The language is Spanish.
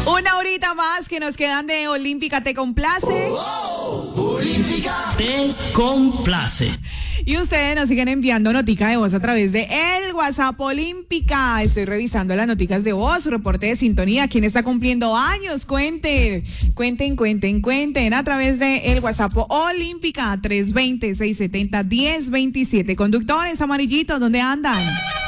Una horita más que nos quedan de Olímpica Te Complace. Olímpica Te Complace. Y ustedes nos siguen enviando notica de voz a través de el WhatsApp Olímpica. Estoy revisando las noticas de voz, su reporte de sintonía. ¿Quién está cumpliendo años? Cuenten a través de el WhatsApp Olímpica 320-670-1027. Conductores amarillitos, ¿dónde andan?